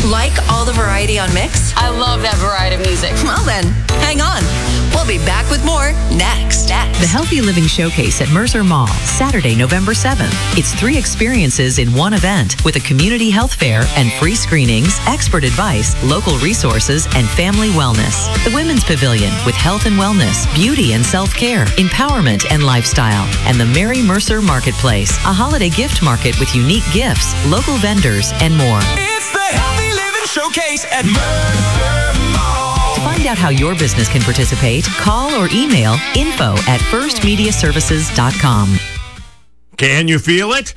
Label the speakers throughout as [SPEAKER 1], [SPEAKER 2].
[SPEAKER 1] Like all the variety on Mix?
[SPEAKER 2] I love that variety of music.
[SPEAKER 1] Well then, hang on. We'll be back with more next.
[SPEAKER 3] The Healthy Living Showcase at Mercer Mall, Saturday, November 7th. It's 3 experiences in one event with a community health fair and free screenings, expert advice, local resources, and family wellness. The Women's Pavilion with health and wellness, beauty and self-care, empowerment and lifestyle, and the Mary Mercer Marketplace, a holiday gift market with unique gifts, local vendors, and more.
[SPEAKER 4] It's the Healthy Living Showcase at Mercer Mall.
[SPEAKER 3] To find out how your business can participate, call or email info@firstmediaservices.com.
[SPEAKER 5] Can you feel it?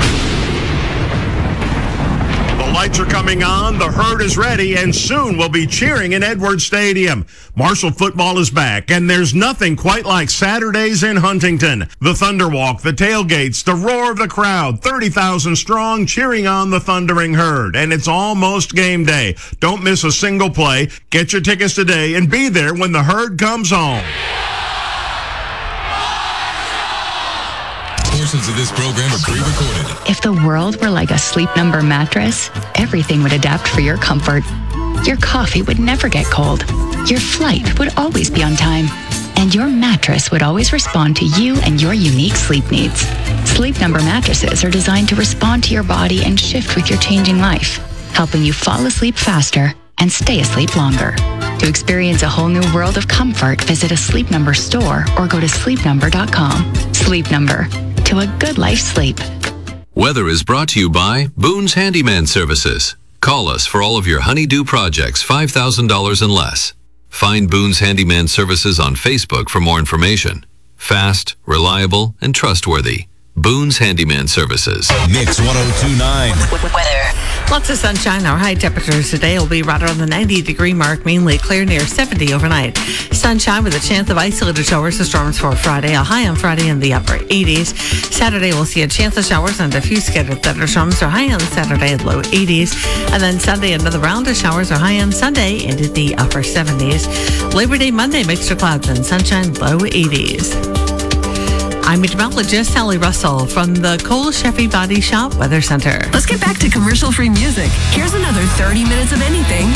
[SPEAKER 5] The lights are coming on, the herd is ready, and soon we'll be cheering in Edwards Stadium. Marshall football is back, and there's nothing quite like Saturdays in Huntington. The Thunderwalk, the tailgates, the roar of the crowd, 30,000 strong cheering on the thundering herd, and it's almost game day. Don't miss a single play. Get your tickets today and be there when the herd comes home.
[SPEAKER 6] Portions of this program are pre-recorded.
[SPEAKER 7] If the world were like a Sleep Number mattress, everything would adapt for your comfort. Your coffee would never get cold. Your flight would always be on time. And your mattress would always respond to you and your unique sleep needs. Sleep Number mattresses are designed to respond to your body and shift with your changing life, helping you fall asleep faster and stay asleep longer. To experience a whole new world of comfort, visit a Sleep Number store or go to sleepnumber.com. Sleep Number. To a good life sleep.
[SPEAKER 8] Weather is brought to you by Boone's Handyman Services. Call us for all of your honeydew projects, $5,000 and less. Find Boone's Handyman Services on Facebook for more information. Fast, reliable, and trustworthy. Boone's Handyman Services.
[SPEAKER 6] Mix 102.9.
[SPEAKER 9] Weather. Lots of sunshine. Our high temperatures today will be right around the 90-degree mark, mainly clear near 70 overnight. Sunshine with a chance of isolated showers or storms for Friday. A high on Friday in the upper 80s. Saturday we'll see a chance of showers and a few scattered thunderstorms. Or high on Saturday at low 80s. And then Sunday another round of showers or high on Sunday into the upper 70s. Labor Day Monday mixed with clouds and sunshine, low 80s. I'm meteorologist Sally Russell from the Cole Sheffy Body Shop Weather Center.
[SPEAKER 1] Let's get back to commercial-free music. Here's another 30 minutes of anything